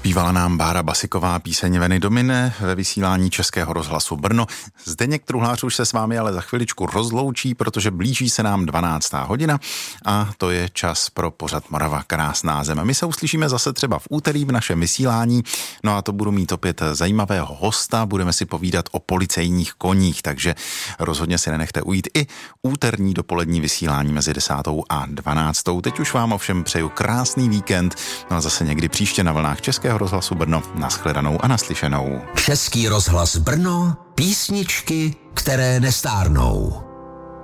Zpívala nám Bára Basiková píseň Veny Domine ve vysílání Českého rozhlasu Brno. Zdeněk Truhlář už se s vámi ale za chviličku rozloučí, protože blíží se nám 12. hodina a to je čas pro pořad Morava krásná zem. My se uslyšíme zase třeba v úterý v našem vysílání, no a to budu mít opět zajímavého hosta, budeme si povídat o policejních koních, takže rozhodně si nenechte ujít i úterní dopolední vysílání mezi 10. a 12. Teď už vám ovšem přeju krásný víkend, no a zase někdy příště na vlnách Českého rozhlasu Brno. Nashledanou a naslyšenou. Český rozhlas Brno, písničky, které nestárnou.